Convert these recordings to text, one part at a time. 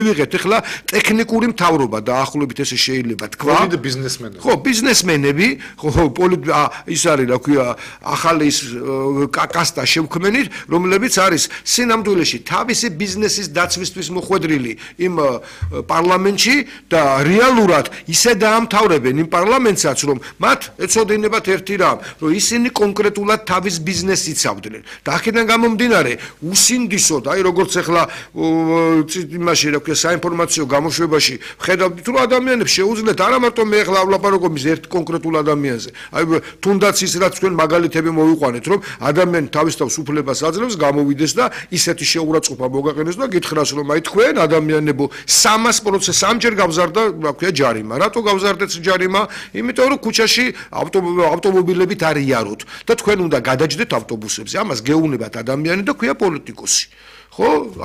ვიღეთ ახლა ტექნიკური მთავრობა დაახლოებით ესე შეიძლება თქვა. ბიზნესმენები. ხო, ბიზნესმენები, ხო, ის არის, რა ქვია, ახალი ის კასტა შევქმნით, რომლებიც არის სინამდვილეში თავისი ბიზნესის დაცვისთვის მოხვედრილი იმ პარლამენტში და რეალურად ისე დაამთავრებენ იმ პარლამენტსაც, რომ მათ ეცოდინებათ ერთი რამ, რომ ისინი კონკრეტულად თავის ბიზნესს იცავდნენ. და აქედან გამომდინარე, უსინდისოდ, აი როგორც ახლა იმაში, რა ქვია, საინფორმაციო გამოშვებაში ხედავთ, რომ ადამიანებს შეუძლიათ არა მარტო მე ახლა ვლაპარაკობ ის ერთ კონკრეტულ ადამიანზე. აი თუნდაც ის რაც თქვენ მაგალითები მოვიყვანეთ, რომ ადამიანი თავის თავს უფლებას აძლევს გამოვიდეს და ისეთი შეურაცხყოფა მოგაყენოს და გითხრას, რომ აი თქვენ ადამიანებო 300% სამჯერ გავზარდა, რა ქვია, ჯარიმა. რატო გავზარდეთ ჯარიმა? იმიტომ რომ ქუჩაში ავტომობილებით არ იაროთ და თქვენ უნდა გადაჯდეთ ავტობუსებზე. ამას გეუნებათ ადამიანი და ქვია პოლიტიკოსი. ხო?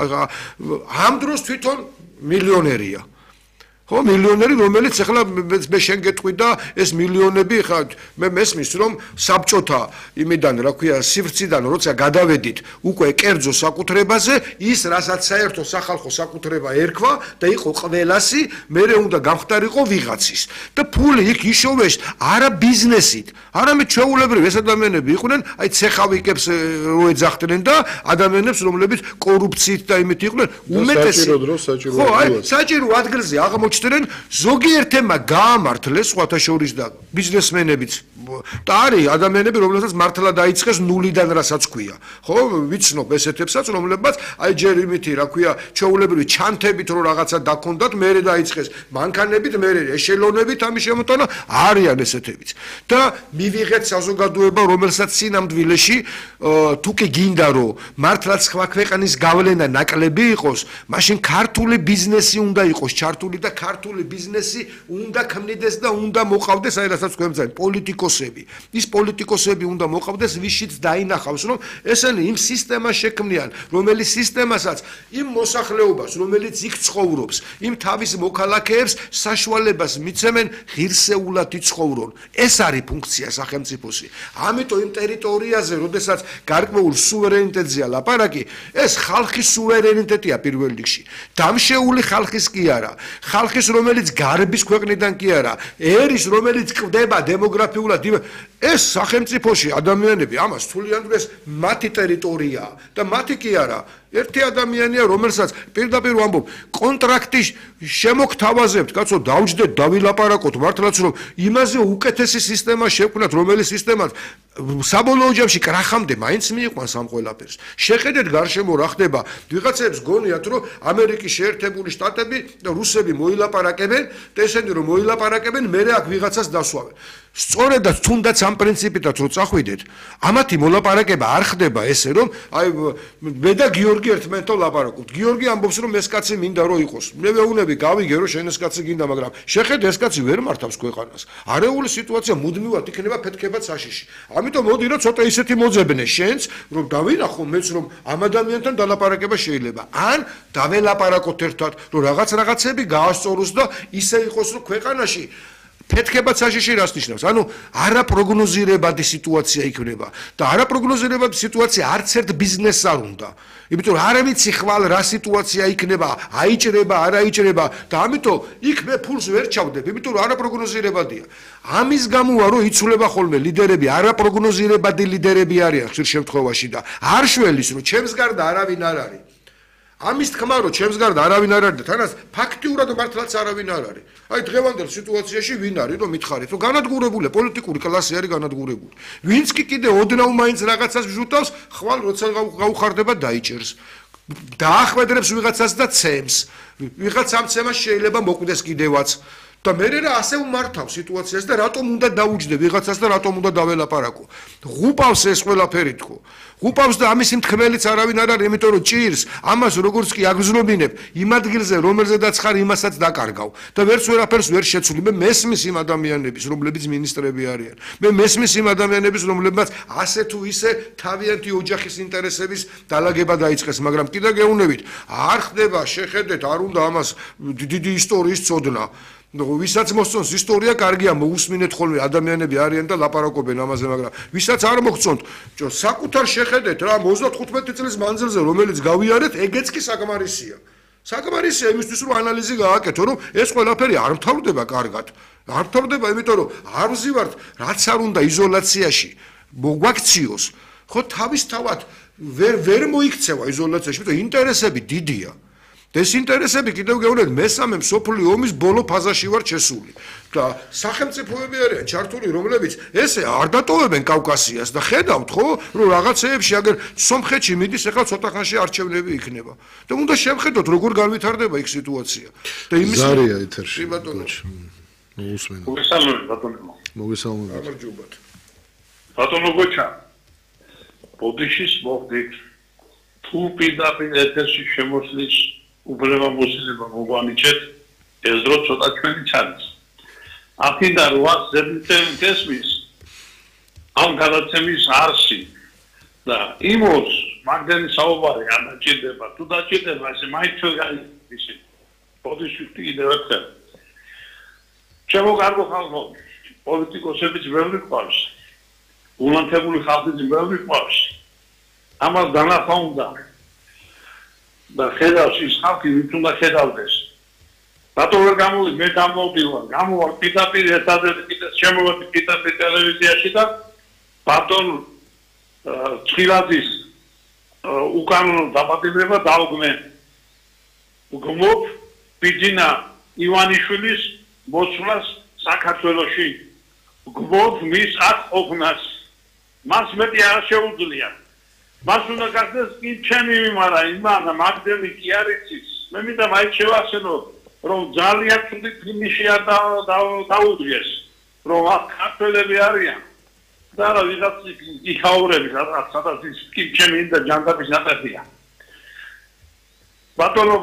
ამ დროს თვითონ მილიონერია. ხო, მილიონერი, რომელიც ახლა მე შენ გეტყვი და ეს მილიონები ხა მე მესმის რომ საბჭოთა იმიდან, რა ქვია, სივრციდან როცა გადავედით უკვე კერძო საკუთრებაზე, ის რასაც საერთო სახალხო საკუთრება ერქვა და იყო ყველასი, მერე უნდა გამხდარიყო ვიღაცის. და ფული იქ იშოვეს არა ბიზნესით, არამედ ჩვეულებრივ ეს ადამიანები იყვნენ, აი ცეხავიკებს ეძახდნენ და ადამიანებს, რომლებიც კორუფციით და იმით იყვნენ, უმეტესი. ხო, აი საჭირო ადგილზე აღმოჩნდნენ ზოგიერთმა გაამართლეს სხვათა შორის და ბიზნესმენებიც და არის ადამიანები, რომლებსაც მართლა დაიწყეს ნულიდან, რასაც ქვია. ხო, ვიცნობ ესეთებსაც, რომლებსაც აი ჯერ იმითი, რა ქვია, ჩვეულებრივი ჩანთებით რომ რაღაცა დაქონდათ, მერე დაიწყეს მანქანებით, მერე ეშელონებით ამის შემოტანა, არიან ესეთებიც. და მივიღეთ საზოგადოება, რომელსაც სინამდვილეში თუ კი გინდა რომ მართლაც სხვა ქვეყნის გავლენა ნაკლები იყოს, მაშინ ქართული ბიზნესი უნდა იყოს ჩართული და ქართული ბიზნესი უნდა ქმნიდეს და უნდა მოყავდეს, აი რასაც თქვენ ბძანეთ, პოლიტიკოსები. ის პოლიტიკოსები უნდა მოყავდეს, ვისშიც დაინახავს, რომ ესენი იმ სისტემას შექმნიან, რომელიც სისტემასაც იმ მოსახლეობას, რომელიც იქ ცხოვრობს, იმ თავის მოქალაქეებს საშუალებას მიცემენ ღირსეულად იცხოვრონ. ეს არის ფუნქცია სახელმწიფოსი. ამიტომ იმ ტერიტორიაზე, როდესაც გარკვეულ სუვერენიტეტზეა ლაპარაკი, ეს ხალხის სუვერენიტეტია პირველ რიგში. დამშეული ხალხის კი არა. ხალხის, რომელიც გარბის ქვეყნიდან კი არა, ერის, რომელიც კვდება დემოგრაფიულად, ეს სახელმწიფოში ადამიანები ამას თვლიან, რომ ეს მათი ტერიტორიაა და მათი კი არა. ერთი ადამიანია, რომელსაც პირდაპირ ვამბობ, კონტრაქტი შემოგთავაზებთ, კაცო, დავჯდეთ, დავილაპარაკოთ, მართლაც რომ იმაზე უკეთესი სისტემა შევქმნათ, რომელიც სისტემაც საბოლოო ჯამში კრახამდე მაინც მიიყვანს ამ ყველაფერს. შეხედეთ გარშემო რა ხდება, ვიღაცებს გონიათ, რომ ამერიკის შეერთებული შტატები და რუსები მოილაპარაკებენ და ესენი რომ მოილაპარაკებენ, მერე აქ ვიღაცას დასვავენ. სწორედაც თუნდაც ამ პრინციპითაც რო წახვიდეთ, ამათი მოლაპარაკება არ ხდება ესე, რომ აი მე და გიორგი ერთმანეთთან ლაპარაკობთ. გიორგი ამბობს, რომ ეს კაცი მინდა რომ იყოს. მე ვეუბნები, გავიგე, რომ შენ ეს კაცი გინდა, მაგრამ შეხედე, ეს კაცი ვერ მართავს ქვეყანას. არეული სიტუაცია მუდმივად იქნება ფეთქებად საშიში. ამიტომ მოდი რა ცოტა ისეთი მოძებნე შენც, რომ დავინახო მეც, რომ ამ ადამიანთან დალაპარაკება შეიძლება. ან დაველაპარაკოთ ერთად, რომ რაღაცები გაასწოროს და ისე იყოს, რომ ქვეყანაში ფეთქებად საშიში რას ნიშნავს? ანუ არაპროგნოზირებადი სიტუაცია იქნება და არაპროგნოზირებადი სიტუაცია არც ერთ ბიზნესს არ უნდა. იმიტომ რომ არ ვიცი ხვალ რა სიტუაცია იქნება, აიჭრება, არ აიჭრება და ამიტომ იქ მე ფულს ვერ ჩავდებ, იმიტომ რომ არაპროგნოზირებადია. ამის გამოა რომ იცვლება ხოლმე ლიდერები, არაპროგნოზირებადი ლიდერები არიან ხშირ შემთხვევაში და არ შველის რომ ჩემს გარდა არავინ არ არის. ამის თქმა რომ ჩემს გარდა არავინ არ არის და თანაც ფაქტიურად მართლაც არავინ არ არის. აი დღევანდელ სიტუაციაში ვინ არის რომ მითხარით რომ განადგურებულია პოლიტიკური კლასი არის განადგურებული. ვინც კი კიდე ოდნავ მაინც რაღაცას ვჟუტავს, ხვალ როცა გაუხარდება დაიჭერს. დაახვედრებს ვიღაცას და ცემს. ვიღაცამ ცემას შეიძლება მოკვდეს კიდევაც. და მე რა ასე უმართავ სიტუაციას და რატომ უნდა დაუჯდე ვიღაცას და რატომ უნდა დაველაპარაკო. ღუპავს ეს ყველაფერი თქო. ღუპავს და ამის მთქმელიც არავინ არ არის, იმიტომ რომ ჭირს ამას როგორც კი აგზნობინებ იმ ადგილზე, რომელზედაც ხარ, იმასაც დაკარგავ და ვერც ვერაფერს ვერ შეცვლი. მე მესმის იმ ადამიანების, რომლებიც მინისტრები არიან. მე მესმის იმ ადამიანების, რომლებმაც ასე თუ ისე თავიანთი ოჯახის ინტერესების დალაგება დაიწყეს, მაგრამ კიდე გეუნებით, არ ხდება, შეხედეთ, არ უნდა ამას დიდი ისტორიის წოდნა. ვისაც მოსწონს ისტორია, კარგია, მოусმინეთ ხოლმე ადამიანები არიან და ლაპარაკობენ ამაზე, მაგრამ ვისაც არ მოგწონთ, საკუთარ შეხედეთ რა 35 წლის მანძილზე, რომელიც გავიარეთ, ეგეც კი საკმარისია. საკმარისია იმისთვის რომ ანალიზი გააკეთო რომ ეს ყველაფერი არ მთავრდება კარგად არ მთავრდება იმიტომ რომ არ ვზივართ რაც არ უნდა იზოლაციაში მოგვაქციოს ხო თავისთავად ვერ მოიქცევა იზოლაციაში იმიტომ ინტერესები დიდია ეს ინტერესები კიდევ გეუბნებით მესამე მსოფლიო ომის ბოლო ფაზაში ვარ შესული და სახელმწიფოები არიან ჩართული რომლებიც ესე არ დატოვებენ კავკასიას და ხედავთ ხო რომ რაღაცეებში აგერ სომხეთში მიდის ახლა ცოტა ხანში არჩევნები იქნება და უნდა შევხედოთ როგორ განვითარდება იქ სიტუაცია და იმის ზარია ეთერში მოგესალმებით ბატონო გოჩა ბოდიშის მოხდით თუ პირდაპირ ეთერში შემოსulis უბრალოდ მოსილება მოგვანიჭეთ ეს დრო ცოტა ჩვენი ჩანს აქედან როაც ზებიტენ გესმის ამ გადაცემის არსი და იმოს მაგდენი საუბარი არ დაჭირდება თუ დაჭირდება ესე მაინც ჩვენ ისე ბოდიშის კიდევ ერთხელ ჩემო კარგო ხალხო პოლიტიკოსებიც ბევრი ყავს ულანთებული ხალხიც ბევრი ყავს ამას დანახვა უნდა და ხედავს ის ხალხი ვინც უნდა ხედავდეს რატო ვერ გამოდი მე გამოვარ პირდაპირ ერთადერთი კიდე შემოვედი პირდაპირ ტელევიზიაში და ბატონ ცხილაძის უკანონო დაპატიმრება დაუგმე უგმობ ბიძინა ივანიშვილის მოსვლას საქართველოში უგმობ მის აქ ყოფნას მას მეტი არ შეუძლია მას უნდა გახდეს კი ჩემი მიმარა იმანა მაგდენი კი არ იცის მე მინდა მაინც შევახსენო რომ ძალიან ცუდი ფინიში არ დაუდრიეს რომ აქ ქართველები არიან და რა ვიღაც იქაურები სადაც ის კი ჩემი და ჯანდაბის ნაყოფია ბატონო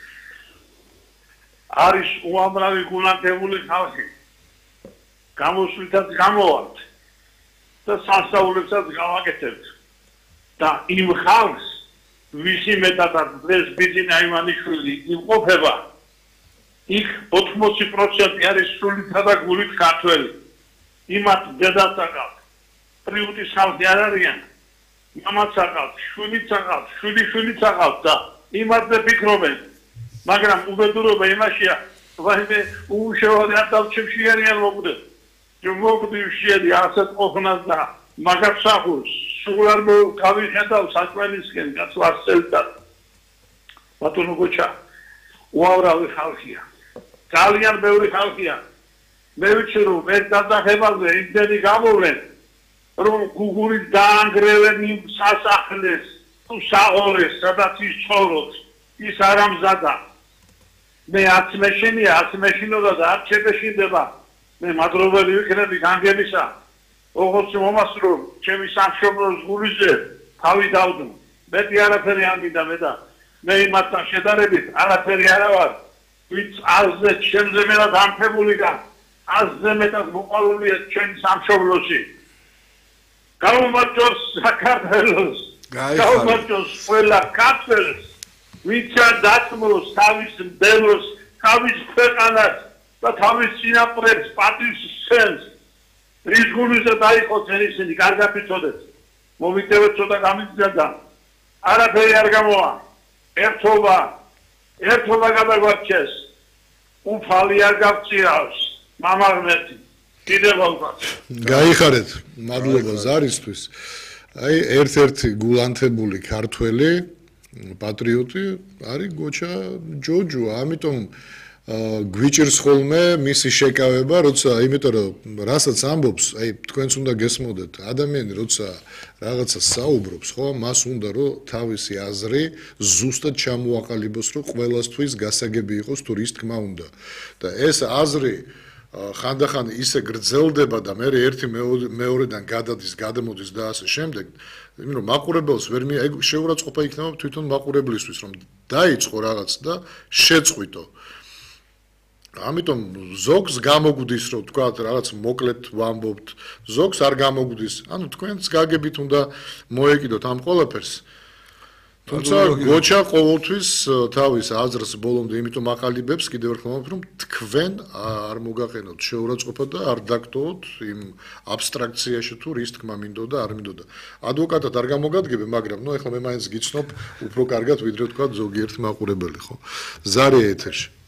არის უამრავი გულანთებული ხალხი გამოსვლითაც გამოვართ და სასწაულებსაც გავაკეთებთ და იმ ხალხს ვისი მეტადად დღეს ბიძინა ივანიშვილი იმყოფება იქ 80% არის სულითა და გულით ქართველი იმათ დედაც აკალთ პრიუტის ხალხი არ არიან მამაც აკალთ შვილიც აკალთ შვილიშვილიც აკალთ და იმათზე ფიქრობენ მაგრამ უბედურობა იმაშია ვაიმე უშევარი ატალჩებში არიან მოკვდე მოგდივშიები ასეთ ყოფნას და მაგაფსახურს სულ არ გავიხედავ საჭმელისკენ გასვასწელდა ბატონო გოჩა უამრავი ხალხია ძალიან ბევრი ხალხია მე ვიცი რომ ერთ გადახებაზე იმდენი გამოვლენ რომ გუგურის დაანგრევენ იმ სასახლეს თუ საყორეს სადაც ის ცხოვრობს ის არ ამზადა მე არც მეშინია არც მეშინოდა და არც შეფეშინდება მე მადრობელი ვიქნები განგებისა ოღონდ მომასწრო ჩემი სამშობლოს გულიზე თავი დავდო მეტი არაფერი არ მინდა მე იმათთან შედარებით არაფერი არა ვარ ვინც აზზე ჩემზე მეტად ამფებული გან აზზე მეტად მოყოლულია ჩემი სამშობლოში გამომარჯოს საქართველოს გამომარჯოს ყველა ქართველს ვინც დათმოს თავის მდელოს თავის ქვეყანას და თავის სინაპრებს პატივს სცემს რის გულისა დაიყოს ისინი კარგად იცოდეთ მომიტევეთ ცოტა გამიძდა არაფერი არ გამოვა ერთობა გადაგვარჩეს უფალი არ გავწირავს მამაღმერთი კიდევ ალბათ გაიხარეთ მადლობა ზარისთვის აი ერთ-ერთი გულანთებული ქართველი პატრიოტი არის გოჩა ჯოჯო ამიტომ გვიჭირს ხოლმე მისი შეკავება, როცა იმიტომ რომ რასაც ამბობს, აი თქვენც უნდა გესმოდეთ, ადამიანი როცა რაღაცას საუბრობს, ხო, მას უნდა რომ თავისი აზრი ზუსტად ჩამოაყალიბოს, რომ ყველასთვის გასაგები იყოს თუ რის თქმა უნდა. და ეს აზრი ხანდახან ისე გრძელდება და მე ერთი მეორედან გადადის, გადამოდის და ასე შემდეგ, იმიტომ რომ მაყურებელს ვერ შეურაცხყოფა იქნება თვითონ მაყურებლისთვის, რომ დაიწყო რაღაც და შეწყვიტო. ამიტომ ზოგს გამოგვდის რომ თქვა რაღაც მოკლედ ვამბობთ ზოგს არ გამოგვდის ანუ თქვენც გაგებით უნდა მოეკიდოთ ამ ყველაფერს თუმცა გოჩა ყოველთვის თავის აზრს ბოლომდე იმიტომ აყალიბებს კიდევ ერთხელ ვამბობ რომ თქვენ არ მოგაყენოთ შეურაცხყოფა და არ დაგტოვოთ იმ აბსტრაქციაში თუ რის თქმა მინდოდა არ მინდოდა ადვოკატად არ გამოგადგებე მაგრამ ნუ ეხლა მე მაინც გიცნობ უფრო კარგად ვიდრე თქვა ზოგიერთი მაყურებელი ხო ზარია ეთერში